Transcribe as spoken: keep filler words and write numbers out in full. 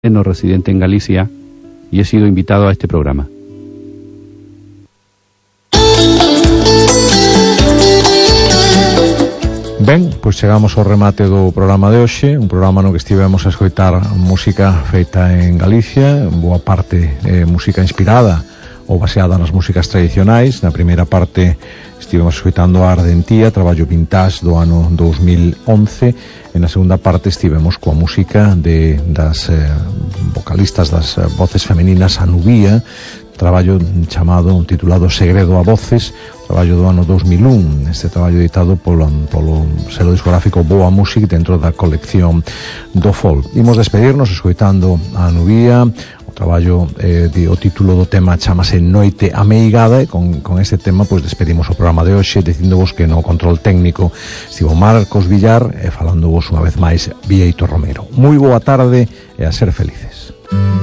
no residente en Galicia y he sido invitado a este programa. Ben, pois chegamos ao remate do programa de hoxe, un programa no que estivemos a escoitar música feita en Galicia, boa parte eh, música inspirada ou baseada nas músicas tradicionais. Na primeira parte estivemos escoitando a Ardentía, traballo vintage do ano dos mil once, e na segunda parte estivemos coa música de, das eh, vocalistas, das eh, voces femeninas Anubía, traballo chamado, titulado Segredo a Voces, traballo do ano dos mil un, este traballo editado polo, polo selo discográfico Boa Music dentro da colección do Folk. Imos despedirnos escoitando a Anubía, o traballo, eh, de, o título do tema chamase Noite Ameigada, e con, con este tema pois despedimos o programa de hoxe, dicíndovos que no control técnico estivo Marcos Villar, e falándovos unha vez máis Bieito Romero. Moi boa tarde e a ser felices.